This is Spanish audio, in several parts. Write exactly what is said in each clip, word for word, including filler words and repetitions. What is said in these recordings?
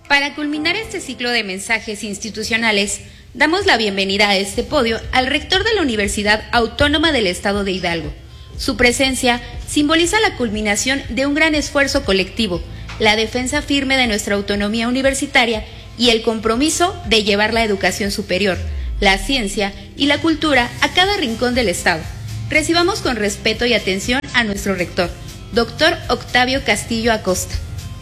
Para culminar este ciclo de mensajes institucionales, damos la bienvenida a este podio al rector de la Universidad Autónoma del Estado de Hidalgo. Su presencia simboliza la culminación de un gran esfuerzo colectivo, la defensa firme de nuestra autonomía universitaria y el compromiso de llevar la educación superior, la ciencia y la cultura a cada rincón del Estado. Recibamos con respeto y atención a nuestro rector, doctor Octavio Castillo Acosta.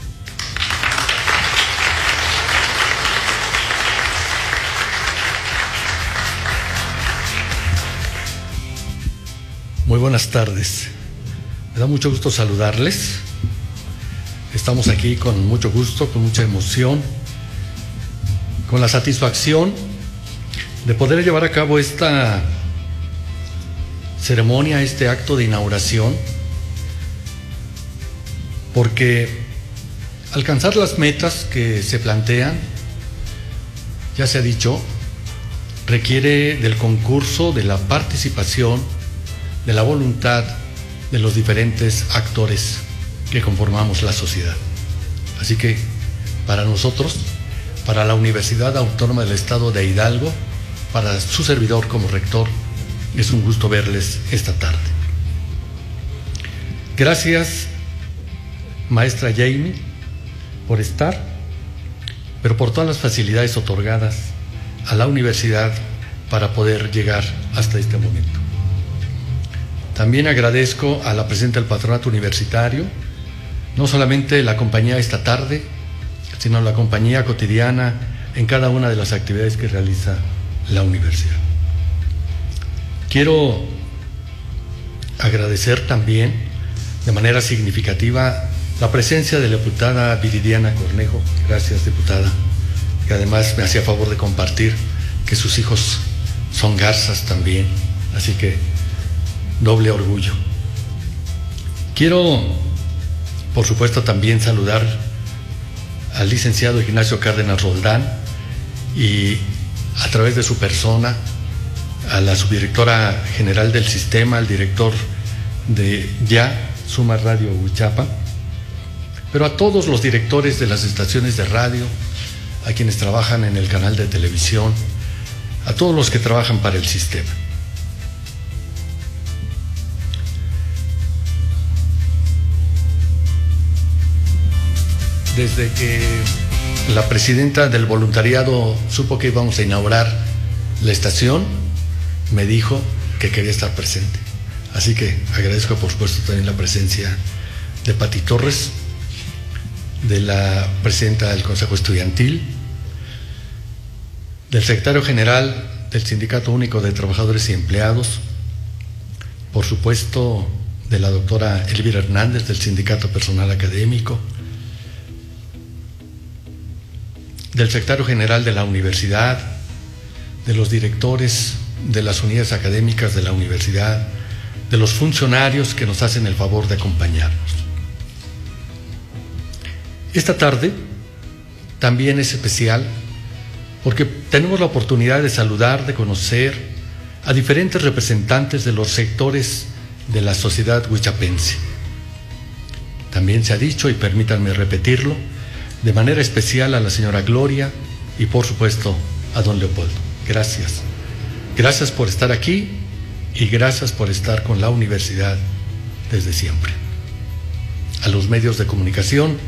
Muy buenas tardes. Me da mucho gusto saludarles. Estamos aquí con mucho gusto, con mucha emoción, con la satisfacción de poder llevar a cabo esta ceremonia, este acto de inauguración, porque alcanzar las metas que se plantean, ya se ha dicho, requiere del concurso, de la participación, de la voluntad de los diferentes actores que conformamos la sociedad. Así que para nosotros, para la Universidad Autónoma del Estado de Hidalgo, para su servidor como rector, es un gusto verles esta tarde. Gracias, maestra Jamie, por estar, pero por todas las facilidades otorgadas a la universidad para poder llegar hasta este momento. También agradezco a la presidenta del Patronato Universitario, no solamente la compañía esta tarde, sino la compañía cotidiana en cada una de las actividades que realiza la universidad. Quiero agradecer también de manera significativa la presencia de la diputada Viridiana Cornejo. Gracias, diputada, que además me hacía favor de compartir que sus hijos son garzas también, así que doble orgullo. Quiero, por supuesto, también saludar al licenciado Ignacio Cárdenas Roldán y a través de su persona a la subdirectora general del sistema, al director de Ya, Suma Radio Huichapa, pero a todos los directores de las estaciones de radio, a quienes trabajan en el canal de televisión, a todos los que trabajan para el sistema. Desde que la presidenta del voluntariado supo que íbamos a inaugurar la estación, me dijo que quería estar presente. Así que agradezco, por supuesto, también la presencia de Pati Torres, de la presidenta del Consejo Estudiantil, del secretario general del Sindicato Único de Trabajadores y Empleados, por supuesto, de la doctora Elvira Hernández, del Sindicato Personal Académico, del secretario general de la universidad, de los directores de las unidades académicas de la universidad, de los funcionarios que nos hacen el favor de acompañarnos. Esta tarde también es especial porque tenemos la oportunidad de saludar, de conocer a diferentes representantes de los sectores de la sociedad huichapense. También se ha dicho, y permítanme repetirlo, de manera especial a la señora Gloria y por supuesto a don Leopoldo. Gracias. Gracias por estar aquí y gracias por estar con la universidad desde siempre. A los medios de comunicación,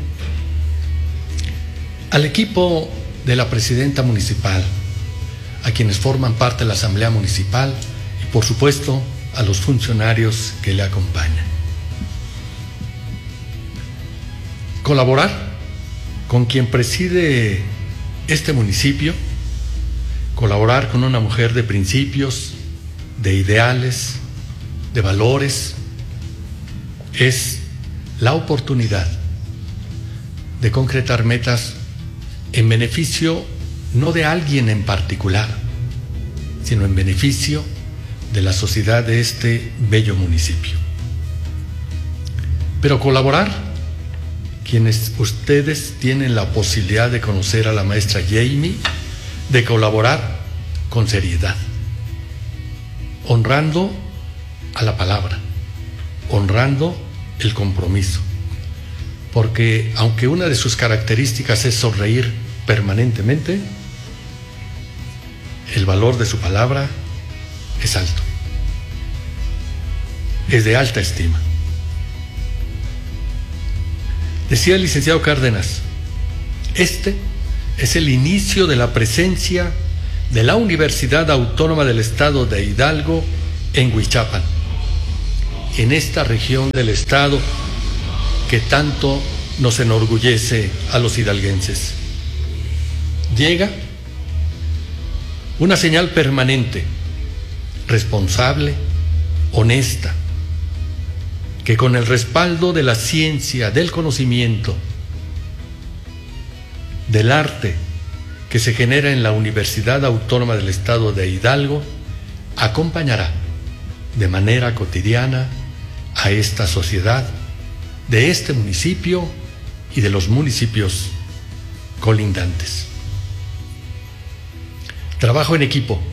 al equipo de la presidenta municipal, a quienes forman parte de la Asamblea Municipal y por supuesto a los funcionarios que le acompañan. Colaborar con quien preside este municipio, colaborar con una mujer de principios, de ideales, de valores, es la oportunidad de concretar metas en beneficio no de alguien en particular, sino en beneficio de la sociedad de este bello municipio. Pero colaborar, quienes ustedes tienen la posibilidad de conocer a la maestra Jamie, de colaborar con seriedad, honrando a la palabra, honrando el compromiso, porque aunque una de sus características es sonreír permanentemente, el valor de su palabra es alto, es de alta estima. Decía el licenciado Cárdenas, este es el inicio de la presencia de la Universidad Autónoma del Estado de Hidalgo en Huichapan, en esta región del Estado que tanto nos enorgullece a los hidalguenses. Llega una señal permanente, responsable, honesta, que con el respaldo de la ciencia, del conocimiento, del arte que se genera en la Universidad Autónoma del Estado de Hidalgo, acompañará de manera cotidiana a esta sociedad de este municipio y de los municipios colindantes. Trabajo en equipo,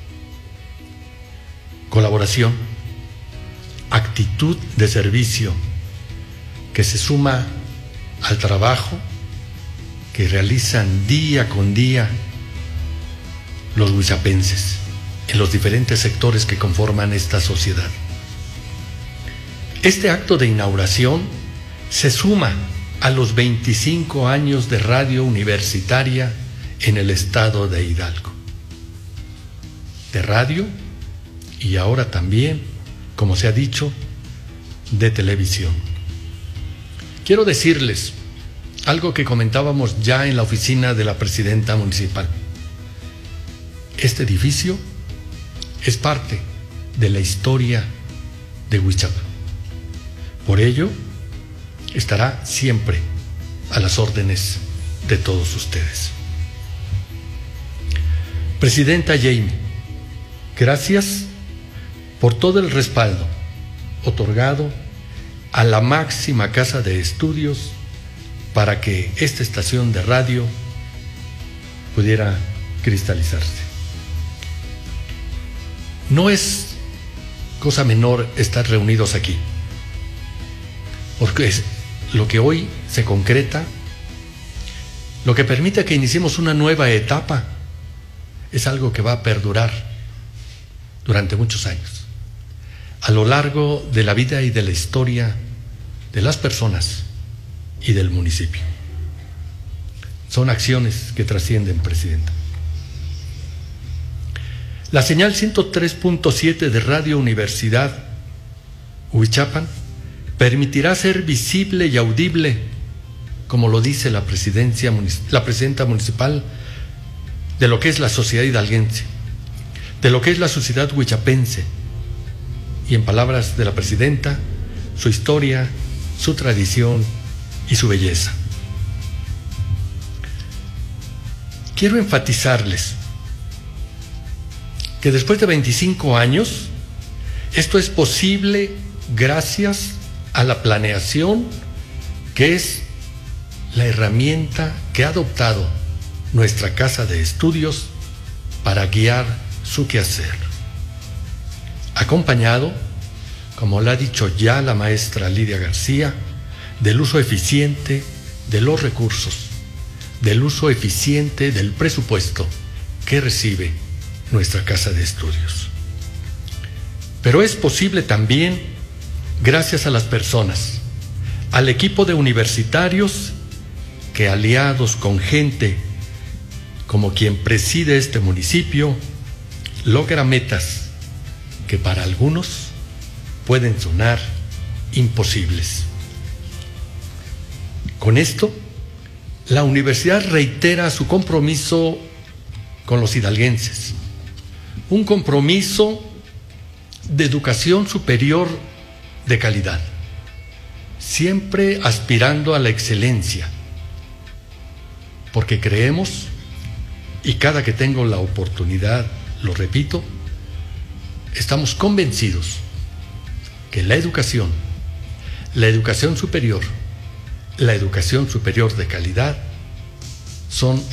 colaboración, actitud de servicio que se suma al trabajo que realizan día con día los huichapenses en los diferentes sectores que conforman esta sociedad. Este acto de inauguración se suma a los veinticinco años de radio universitaria en el estado de Hidalgo. De radio y ahora también, como se ha dicho, de televisión. Quiero decirles algo que comentábamos ya en la oficina de la presidenta municipal. Este edificio es parte de la historia de Huichapan. Por ello, estará siempre a las órdenes de todos ustedes. Presidenta Jaime, gracias por todo el respaldo otorgado a la máxima casa de estudios para que esta estación de radio pudiera cristalizarse. No es cosa menor estar reunidos aquí, porque es lo que hoy se concreta, lo que permite que iniciemos una nueva etapa, es algo que va a perdurar durante muchos años, a lo largo de la vida y de la historia de las personas y del municipio. Son acciones que trascienden, Presidenta. La señal ciento tres punto siete de Radio Universidad Huichapan permitirá ser visible y audible, como lo dice la presidencia, la presidenta municipal, de lo que es la sociedad hidalguense, de lo que es la sociedad huichapense, y en palabras de la presidenta, su historia, su tradición y su belleza. Quiero enfatizarles que después de veinticinco años, esto es posible gracias a la planeación, que es la herramienta que ha adoptado nuestra casa de estudios para guiar su quehacer. Acompañado, como lo ha dicho ya la maestra Lidia García, del uso eficiente de los recursos, del uso eficiente del presupuesto que recibe nuestra casa de estudios. Pero es posible también gracias a las personas, al equipo de universitarios que, aliados con gente como quien preside este municipio, logra metas que para algunos pueden sonar imposibles. Con esto, la universidad reitera su compromiso con los hidalguenses, un compromiso de educación superior de calidad, siempre aspirando a la excelencia, porque creemos, y cada que tengo la oportunidad lo repito, estamos convencidos que la educación, la educación superior, la educación superior de calidad son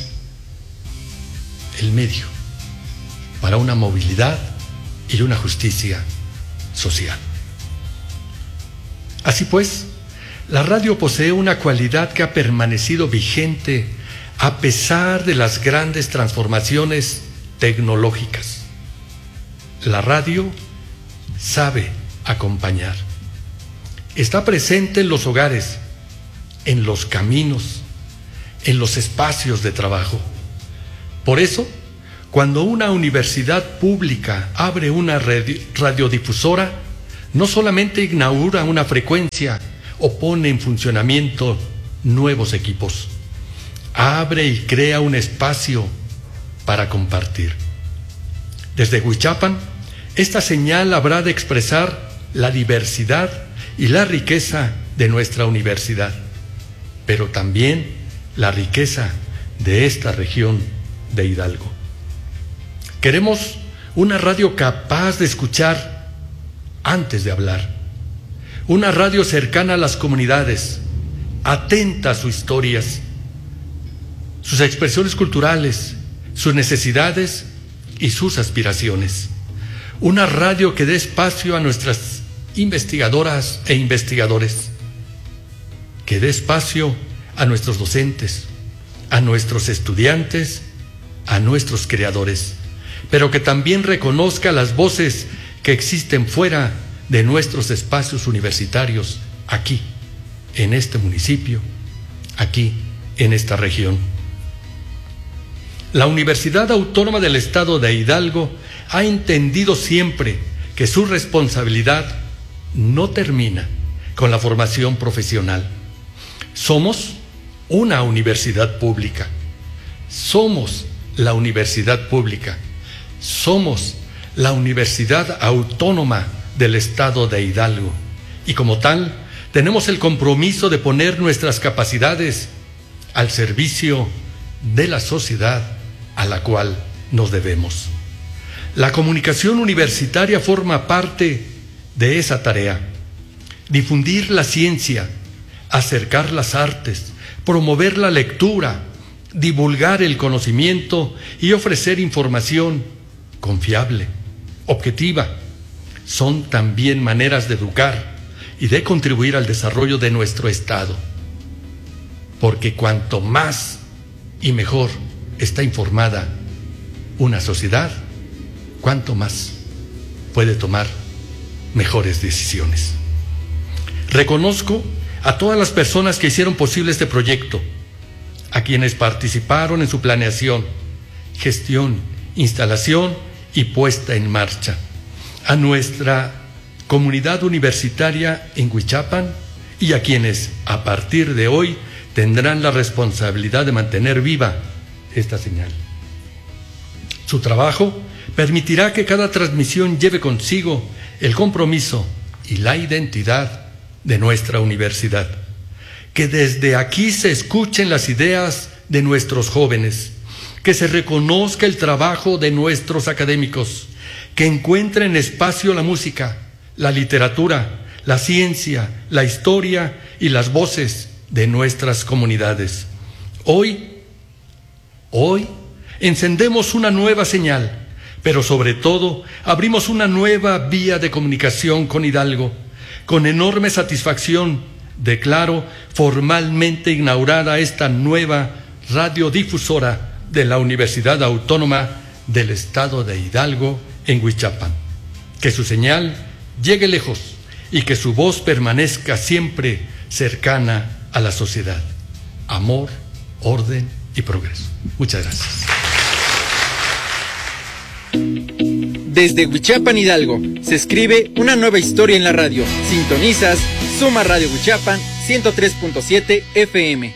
el medio para una movilidad y una justicia social. Así pues, la radio posee una cualidad que ha permanecido vigente a pesar de las grandes transformaciones tecnológicas. La radio sabe acompañar. Está presente en los hogares, en los caminos, en los espacios de trabajo. Por eso, cuando una universidad pública abre una radiodifusora, no solamente inaugura una frecuencia o pone en funcionamiento nuevos equipos, abre y crea un espacio para compartir. Desde Huichapan, esta señal habrá de expresar la diversidad y la riqueza de nuestra universidad, pero también la riqueza de esta región de Hidalgo. Queremos una radio capaz de escuchar antes de hablar, una radio cercana a las comunidades, atenta a sus historias, sus expresiones culturales, sus necesidades y sus aspiraciones. Una radio que dé espacio a nuestras investigadoras e investigadores, que dé espacio a nuestros docentes, a nuestros estudiantes, a nuestros creadores, pero que también reconozca las voces que existen fuera de nuestros espacios universitarios, aquí, en este municipio, aquí, en esta región. La Universidad Autónoma del Estado de Hidalgo ha entendido siempre que su responsabilidad no termina con la formación profesional. Somos una universidad pública. Somos la universidad pública. Somos la Universidad Autónoma del Estado de Hidalgo. Y como tal, tenemos el compromiso de poner nuestras capacidades al servicio de la sociedad a la cual nos debemos. La comunicación universitaria forma parte de esa tarea. Difundir la ciencia, acercar las artes, promover la lectura, divulgar el conocimiento y ofrecer información confiable, objetiva, son también maneras de educar y de contribuir al desarrollo de nuestro Estado. Porque cuanto más y mejor está informada una sociedad, cuanto más puede tomar mejores decisiones. Reconozco a todas las personas que hicieron posible este proyecto, a quienes participaron en su planeación, gestión, instalación y puesta en marcha, a nuestra comunidad universitaria en Huichapan y a quienes a partir de hoy tendrán la responsabilidad de mantener viva esta señal. Su trabajo permitirá que cada transmisión lleve consigo el compromiso y la identidad de nuestra universidad. Que desde aquí se escuchen las ideas de nuestros jóvenes, que se reconozca el trabajo de nuestros académicos, que encuentren espacio la música, la literatura, la ciencia, la historia y las voces de nuestras comunidades. Hoy, hoy encendemos una nueva señal, pero sobre todo abrimos una nueva vía de comunicación con Hidalgo. Con enorme satisfacción declaro formalmente inaugurada esta nueva radiodifusora de la Universidad Autónoma del Estado de Hidalgo en Huichapan. Que su señal llegue lejos y que su voz permanezca siempre cercana a la sociedad. Amor, orden y progreso. Muchas gracias. Desde Huichapan, Hidalgo, se escribe una nueva historia en la radio. Sintonizas Suma Radio Huichapan ciento tres punto siete F M.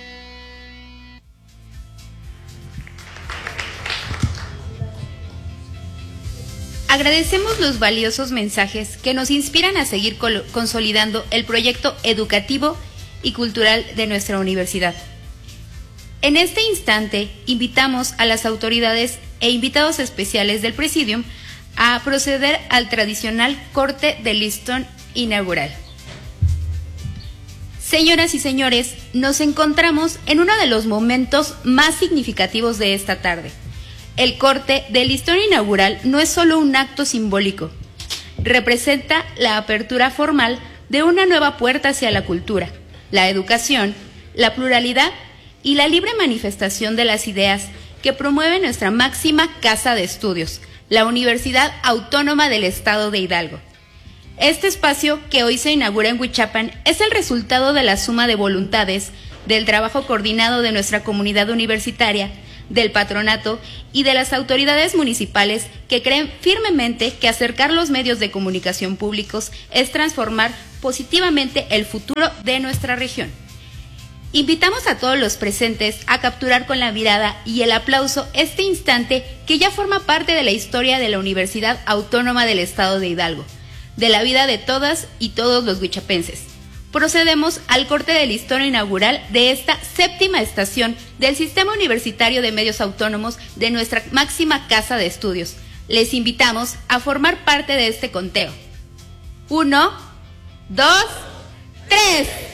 Agradecemos los valiosos mensajes que nos inspiran a seguir consolidando el proyecto educativo y cultural de nuestra universidad. En este instante, invitamos a las autoridades e invitados especiales del Presidium a proceder al tradicional corte de listón inaugural. Señoras y señores, nos encontramos en uno de los momentos más significativos de esta tarde. El corte del listón inaugural no es solo un acto simbólico, representa la apertura formal de una nueva puerta hacia la cultura, la educación, la pluralidad y la libre manifestación de las ideas que promueve nuestra máxima casa de estudios, la Universidad Autónoma del Estado de Hidalgo. Este espacio que hoy se inaugura en Huichapan es el resultado de la suma de voluntades, del trabajo coordinado de nuestra comunidad universitaria, del patronato y de las autoridades municipales que creen firmemente que acercar los medios de comunicación públicos es transformar positivamente el futuro de nuestra región. Invitamos a todos los presentes a capturar con la mirada y el aplauso este instante que ya forma parte de la historia de la Universidad Autónoma del Estado de Hidalgo, de la vida de todas y todos los huichapenses. Procedemos al corte de la historia inaugural de esta séptima estación del Sistema Universitario de Medios Autónomos de nuestra máxima casa de estudios. Les invitamos a formar parte de este conteo. Uno, dos, tres.